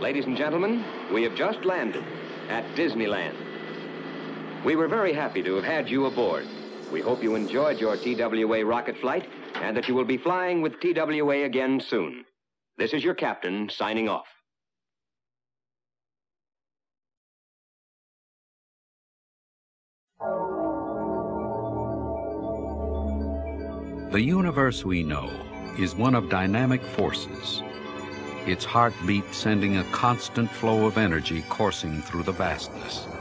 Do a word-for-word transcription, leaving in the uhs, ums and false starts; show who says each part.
Speaker 1: Ladies and gentlemen, we have just landed at Disneyland. We were very happy to have had you aboard. We hope you enjoyed your T W A rocket flight and that you will be flying with T W A again soon. This is your captain signing off.
Speaker 2: The universe we know is one of dynamic forces, its heartbeat sending a constant flow of energy coursing through the vastness.